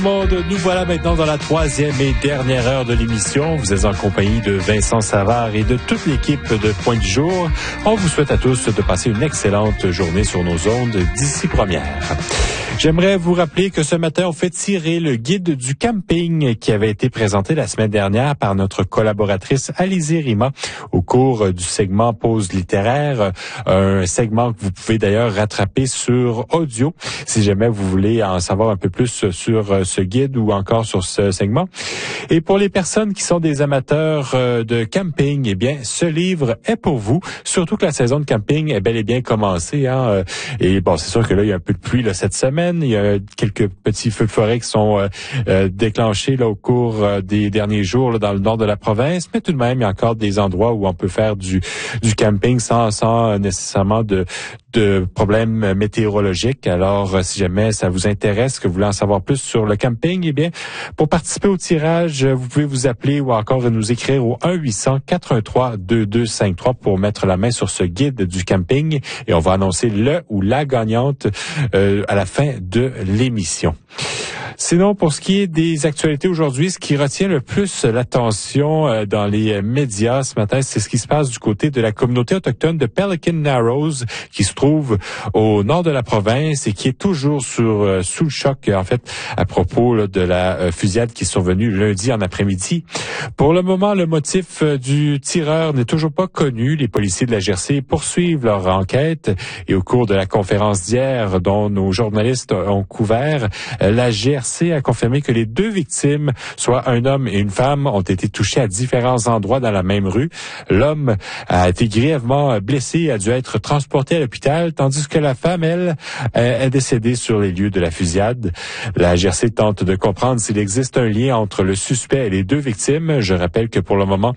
Nous voilà maintenant dans la troisième et dernière heure de l'émission. Vous êtes en compagnie de Vincent Savard et de toute l'équipe de Point du Jour. On vous souhaite à tous de passer une excellente journée sur nos ondes d'ici première. J'aimerais vous rappeler que ce matin, on fait tirer le guide du camping qui avait été présenté la semaine dernière par notre collaboratrice Alizée Rima au cours du segment Pause littéraire. Un segment que vous pouvez d'ailleurs rattraper sur audio si jamais vous voulez en savoir un peu plus sur ce guide ou encore sur ce segment. Et pour les personnes qui sont des amateurs de camping, eh bien, ce livre est pour vous. Surtout que la saison de camping est bel et bien commencée. Et bon, c'est sûr que là, il y a un peu de pluie là, cette semaine. Il y a quelques petits feux de forêt qui sont déclenchés là, au cours des derniers jours là, dans le nord de la province. Mais tout de même, il y a encore des endroits où on peut faire du camping sans nécessairement de problèmes météorologiques. Alors, si jamais ça vous intéresse, que vous voulez en savoir plus sur le camping, eh bien, pour participer au tirage, vous pouvez vous appeler ou encore nous écrire au 1-800-413-2253 pour mettre la main sur ce guide du camping et on va annoncer le ou la gagnante à la fin de l'émission. Sinon, pour ce qui est des actualités aujourd'hui, ce qui retient le plus l'attention dans les médias ce matin, c'est ce qui se passe du côté de la communauté autochtone de Pelican Narrows, qui se trouve au nord de la province et qui est toujours sous le choc, en fait, à propos là, de la fusillade qui est survenue lundi en après-midi. Pour le moment, le motif du tireur n'est toujours pas connu. Les policiers de la GRC poursuivent leur enquête et au cours de la conférence d'hier, dont nos journalistes ont couvert, la GRC a confirmé que les deux victimes, soit un homme et une femme, ont été touchés à différents endroits dans la même rue. L'homme a été grièvement blessé et a dû être transporté à l'hôpital, tandis que la femme, elle, est décédée sur les lieux de la fusillade. La GRC tente de comprendre s'il existe un lien entre le suspect et les deux victimes. Je rappelle que pour le moment,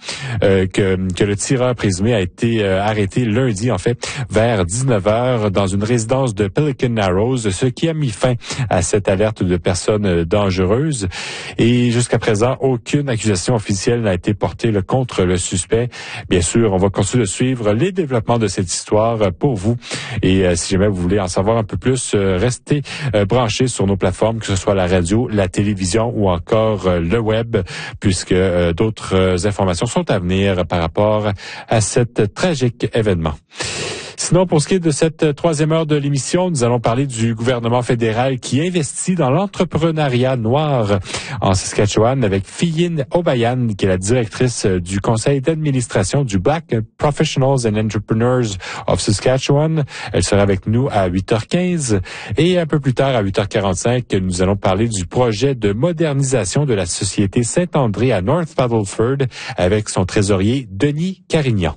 que le tireur présumé a été arrêté lundi, en fait, vers 19h dans une résidence de Pelican Narrows, ce qui a mis fin à cette alerte de personnes dangereuses. Et jusqu'à présent, aucune accusation officielle n'a été portée contre le suspect. Bien sûr, on va continuer de suivre les développements de cette histoire pour vous. Et si jamais vous voulez en savoir un peu plus, restez branchés sur nos plateformes, que ce soit la radio, la télévision ou encore le web, puisque d'autres informations sont à venir par rapport à cet tragique événement. Sinon, pour ce qui est de cette troisième heure de l'émission, nous allons parler du gouvernement fédéral qui investit dans l'entrepreneuriat noir en Saskatchewan avec Fiyine Obayan, qui est la directrice du conseil d'administration du Black Professionals and Entrepreneurs of Saskatchewan. Elle sera avec nous à 8h15 et un peu plus tard à 8h45, nous allons parler du projet de modernisation de la Société Saint-André à North Paddleford avec son trésorier Denis Carignan.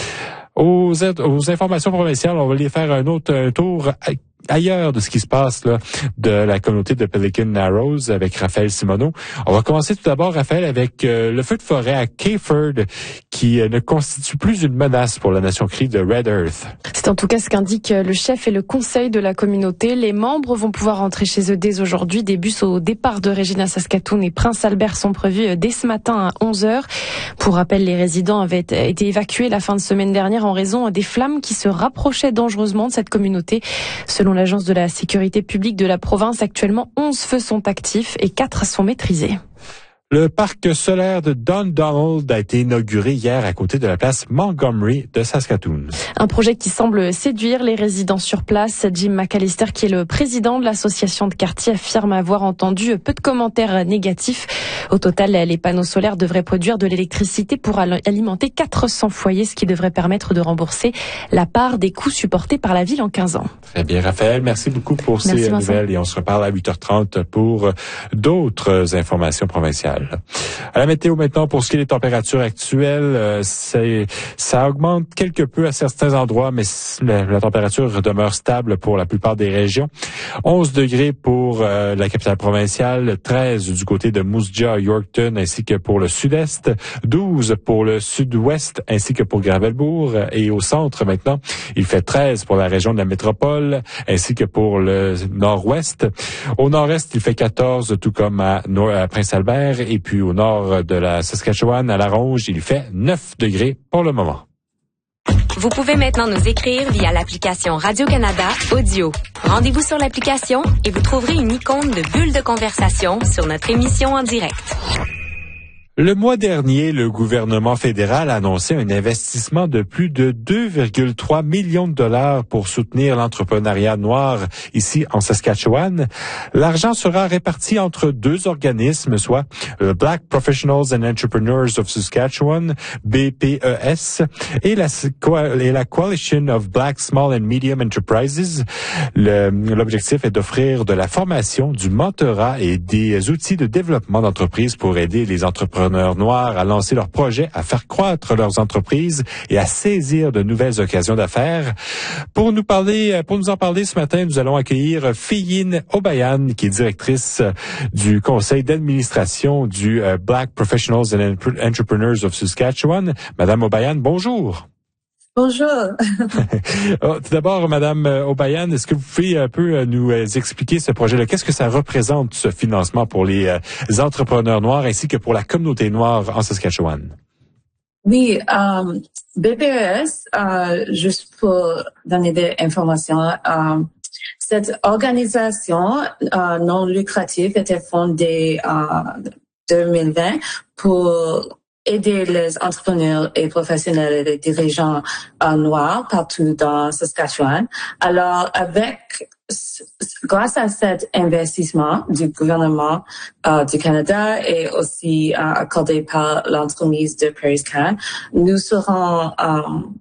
Aux informations provinciales, on va les faire un tour ailleurs de ce qui se passe là, de la communauté de Pelican Narrows avec Raphaël Simoneau. On va commencer tout d'abord, Raphaël, avec le feu de forêt à Kayford qui ne constitue plus une menace pour la nation crie de Red Earth. C'est en tout cas ce qu'indique le chef et le conseil de la communauté. Les membres vont pouvoir rentrer chez eux dès aujourd'hui. Des bus au départ de Regina, Saskatoon et Prince Albert sont prévus dès ce matin à 11h. Pour rappel, les résidents avaient été évacués la fin de semaine dernière en raison des flammes qui se rapprochaient dangereusement de cette communauté. Selon l'Agence de la sécurité publique de la province, actuellement 11 feux sont actifs et 4 sont maîtrisés. Le parc solaire de Dundonald a été inauguré hier à côté de la place Montgomery de Saskatoon. Un projet qui semble séduire les résidents sur place. Jim McAllister, qui est le président de l'association de quartier, affirme avoir entendu peu de commentaires négatifs. Au total, les panneaux solaires devraient produire de l'électricité pour alimenter 400 foyers, ce qui devrait permettre de rembourser la part des coûts supportés par la ville en 15 ans. Très bien, Raphaël. Merci beaucoup pour ces nouvelles et on se reparle à 8h30 pour d'autres informations provinciales. À la météo maintenant, pour ce qui est des températures actuelles, ça augmente quelque peu à certains endroits, mais la température demeure stable pour la plupart des régions. 11 degrés pour la capitale provinciale, 13 du côté de Moose Jaw, Yorkton, ainsi que pour le sud-est, 12 pour le sud-ouest, ainsi que pour Gravelbourg. Et au centre maintenant, il fait 13 pour la région de la métropole, ainsi que pour le nord-ouest. Au nord-est, il fait 14, tout comme à Prince-Albert. Et puis au nord de la Saskatchewan, à La Ronge, il fait 9 degrés pour le moment. Vous pouvez maintenant nous écrire via l'application Radio-Canada Audio. Rendez-vous sur l'application et vous trouverez une icône de bulle de conversation sur notre émission en direct. Le mois dernier, le gouvernement fédéral a annoncé un investissement de plus de 2,3 millions de dollars pour soutenir l'entrepreneuriat noir ici en Saskatchewan. L'argent sera réparti entre deux organismes, soit le Black Professionals and Entrepreneurs of Saskatchewan, BPES, et la Coalition of Black Small and Medium Enterprises. L'objectif est d'offrir de la formation, du mentorat et des outils de développement d'entreprises pour aider les entrepreneurs noirs à lancer leurs projets, à faire croître leurs entreprises et à saisir de nouvelles occasions d'affaires. Pour nous en parler ce matin, nous allons accueillir Fiyine Obayan, qui est directrice du conseil d'administration du Black Professionals and Entrepreneurs of Saskatchewan. Madame Obayan, bonjour. Bonjour. Tout d'abord, Madame Obayan, est-ce que vous pouvez un peu nous expliquer ce projet-là? Qu'est-ce que ça représente, ce financement pour les entrepreneurs noirs ainsi que pour la communauté noire en Saskatchewan? Oui, BPES, juste pour donner des informations, cette organisation non lucrative était fondée en 2020 pour aider les entrepreneurs et professionnels et les dirigeants noirs partout dans Saskatchewan. Alors, grâce à cet investissement du gouvernement du Canada et aussi accordé par l'entremise de PrairieScan, nous serons